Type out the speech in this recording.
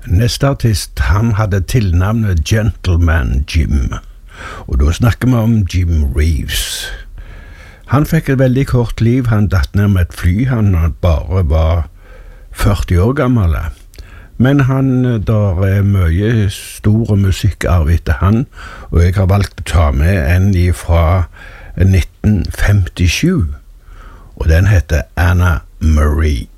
Neste artist, han hadde tilnavnet Gentleman Jim, og da snakker vi om Jim Reeves. Han fikk et veldig kort liv, han datt ned med et fly, han bare var 40 år gammel. Men der mye store musikkarv etter han, og jeg har valgt å ta med en fra 1957, og den heter Anna Marie.